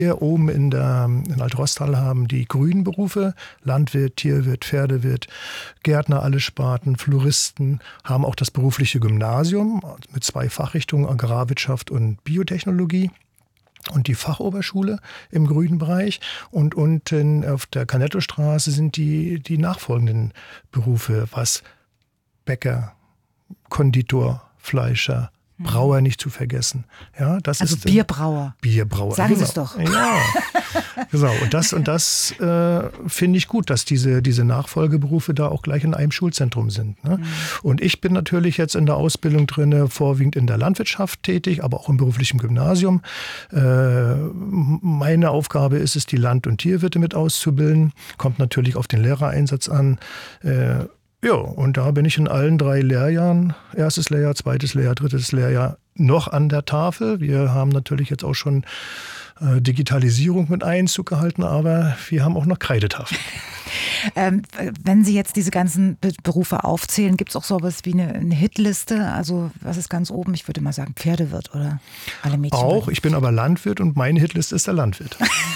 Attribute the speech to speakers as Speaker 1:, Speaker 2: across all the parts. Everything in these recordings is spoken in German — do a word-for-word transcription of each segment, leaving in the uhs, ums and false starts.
Speaker 1: Hier oben in, der, in Alt-Rostal haben die grünen Berufe, Landwirt, Tierwirt, Pferdewirt, Gärtner, alle Sparten, Floristen, haben auch das berufliche Gymnasium mit zwei Fachrichtungen, Agrarwirtschaft und Biotechnologie. Und die Fachoberschule im grünen Bereich. Und unten auf der Canetto-Straße sind die, die nachfolgenden Berufe, was Bäcker, Konditor, Fleischer, Brauer nicht zu vergessen. Ja, das
Speaker 2: also
Speaker 1: ist,
Speaker 2: Bierbrauer.
Speaker 1: Bierbrauer.
Speaker 2: Sagen
Speaker 1: genau.
Speaker 2: Sie es doch.
Speaker 1: Ja, genau. Und das, und das äh, finde ich gut, dass diese, diese Nachfolgeberufe da auch gleich in einem Schulzentrum sind. Ne? Mhm. Und ich bin natürlich jetzt in der Ausbildung drin, vorwiegend in der Landwirtschaft tätig, aber auch im beruflichen Gymnasium. Äh, meine Aufgabe ist es, die Land- und Tierwirte mit auszubilden. Kommt natürlich auf den Lehrereinsatz an. Äh, Ja, und da bin ich in allen drei Lehrjahren, erstes Lehrjahr, zweites Lehrjahr, drittes Lehrjahr, noch an der Tafel. Wir haben natürlich jetzt auch schon äh, Digitalisierung mit Einzug gehalten, aber wir haben auch noch Kreidetafeln.
Speaker 2: Ähm, wenn Sie jetzt diese ganzen Be- Berufe aufzählen, gibt es auch sowas wie eine, eine Hitliste? Also was ist ganz oben? Ich würde mal sagen Pferdewirt oder alle Mädchen.
Speaker 1: Auch, ich bin aber Landwirt und meine Hitliste ist der Landwirt.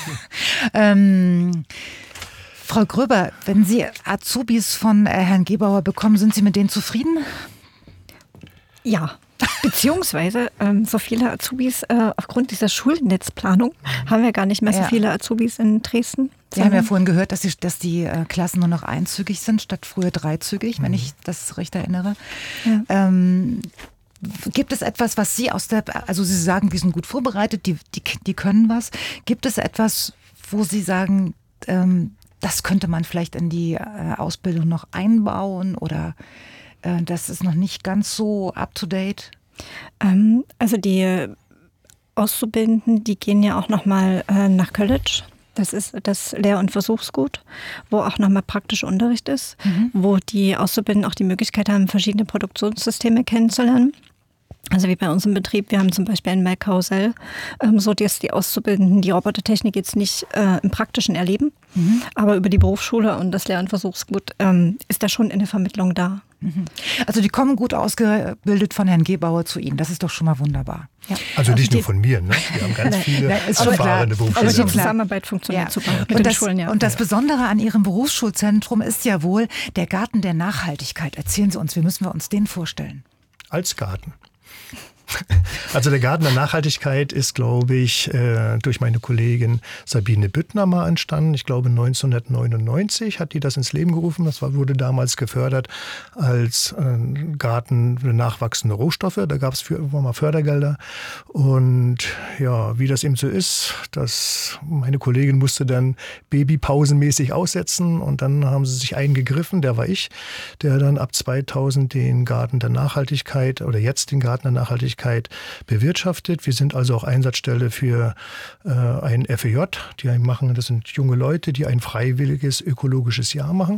Speaker 2: ähm... Frau Gröber, wenn Sie Azubis von Herrn Gebauer bekommen, sind Sie mit denen zufrieden?
Speaker 3: Ja, beziehungsweise ähm, so viele Azubis, äh, aufgrund dieser Schulnetzplanung haben wir gar nicht mehr so
Speaker 2: ja.
Speaker 3: viele Azubis in Dresden.
Speaker 2: Sie haben ja vorhin gehört, dass die, dass die äh, Klassen nur noch einzügig sind, statt früher dreizügig, mhm. wenn ich das recht erinnere. Ja. Ähm, gibt es etwas, was Sie aus der, also Sie sagen, die sind gut vorbereitet, die, die, die können was. Gibt es etwas, wo Sie sagen, ähm, das könnte man vielleicht in die äh, Ausbildung noch einbauen oder äh, das ist noch nicht ganz so up-to-date?
Speaker 3: Ähm, also die Auszubildenden, die gehen ja auch nochmal äh, nach College. Das ist das Lehr- und Versuchsgut, wo auch nochmal praktischer Unterricht ist, mhm. wo die Auszubildenden auch die Möglichkeit haben, verschiedene Produktionssysteme kennenzulernen. Also wie bei uns im Betrieb, wir haben zum Beispiel ein Melkkarussell, ähm, so dass die Auszubildenden die Robotertechnik jetzt nicht äh, im Praktischen erleben, mhm. aber über die Berufsschule und das Lehr- und Versuchsgut ähm, ist da schon eine Vermittlung da.
Speaker 2: Mhm. Also die kommen gut ausgebildet von Herrn Gebauer zu Ihnen, das ist doch schon mal wunderbar.
Speaker 1: Ja. Also nicht also nur von mir, ne? Wir haben ganz viele erfahrene Berufsschüler.
Speaker 3: Also die Zusammenarbeit funktioniert ja. super
Speaker 2: ja.
Speaker 3: mit
Speaker 2: und
Speaker 3: den
Speaker 2: das,
Speaker 3: Schulen. Ja.
Speaker 2: Und das Besondere an Ihrem Berufsschulzentrum ist ja wohl der Garten der Nachhaltigkeit. Erzählen Sie uns, wie müssen wir uns den vorstellen?
Speaker 1: Als Garten. Also der Garten der Nachhaltigkeit ist, glaube ich, durch meine Kollegin Sabine Büttner mal entstanden. Ich glaube neunzehnhundertneunundneunzig hat die das ins Leben gerufen. Das wurde damals gefördert als Garten für nachwachsende Rohstoffe. Da gab es irgendwann mal Fördergelder. Und ja, wie das eben so ist, dass meine Kollegin musste dann babypausenmäßig aussetzen und dann haben sie sich einen gegriffen, der war ich, der dann ab zweitausend den Garten der Nachhaltigkeit oder jetzt den Garten der Nachhaltigkeit bewirtschaftet. Wir sind also auch Einsatzstelle für äh, ein F E J, die einen machen, das sind junge Leute, die ein freiwilliges ökologisches Jahr machen,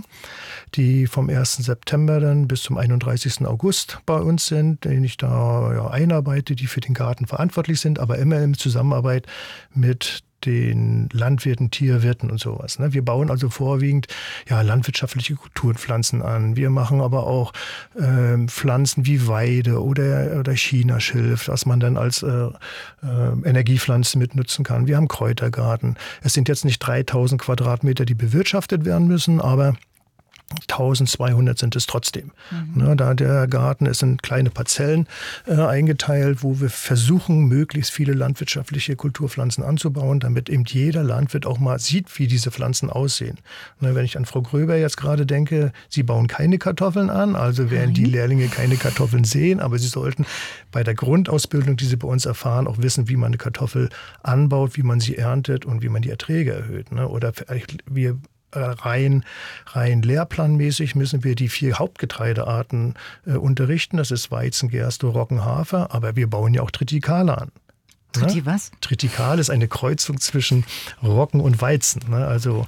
Speaker 1: die vom ersten September dann bis zum einunddreißigsten August bei uns sind, den ich da ja, einarbeite, die für den Garten verantwortlich sind, aber immer in Zusammenarbeit mit den Landwirten, Tierwirten und sowas. Wir bauen also vorwiegend ja, landwirtschaftliche Kulturpflanzen an. Wir machen aber auch äh, Pflanzen wie Weide oder, oder Chinaschilf, das man dann als äh, äh, Energiepflanze mitnutzen kann. Wir haben Kräutergarten. Es sind jetzt nicht dreitausend Quadratmeter, die bewirtschaftet werden müssen, aber eintausendzweihundert sind es trotzdem. Mhm. Ne, da der Garten ist in kleine Parzellen äh, eingeteilt, wo wir versuchen, möglichst viele landwirtschaftliche Kulturpflanzen anzubauen, damit eben jeder Landwirt auch mal sieht, wie diese Pflanzen aussehen. Ne, wenn ich an Frau Gröber jetzt gerade denke, sie bauen keine Kartoffeln an, also werden mhm. die Lehrlinge keine Kartoffeln sehen, aber sie sollten bei der Grundausbildung, die sie bei uns erfahren, auch wissen, wie man eine Kartoffel anbaut, wie man sie erntet und wie man die Erträge erhöht. Ne? Oder vielleicht wir Rein, rein lehrplanmäßig müssen wir die vier Hauptgetreidearten äh, unterrichten. Das ist Weizen, Gerste, Roggen, Hafer. Aber wir bauen ja auch Tritikale an.
Speaker 2: Triti was?
Speaker 1: Tritikal ist eine Kreuzung zwischen Roggen und Weizen. Ne? Also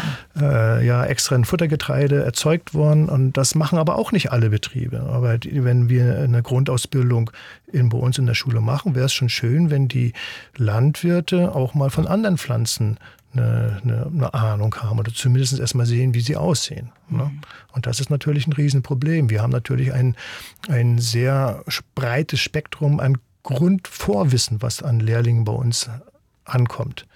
Speaker 1: äh, ja, extra ein Futtergetreide erzeugt worden. Und das machen aber auch nicht alle Betriebe. Aber die, wenn wir eine Grundausbildung in, bei uns in der Schule machen, wäre es schon schön, wenn die Landwirte auch mal von anderen Pflanzen Eine, eine, eine Ahnung haben oder zumindest erstmal sehen, wie sie aussehen. Mhm. Ne? Und das ist natürlich ein Riesenproblem. Wir haben natürlich ein, ein sehr breites Spektrum an Grundvorwissen, was an Lehrlingen bei uns ankommt.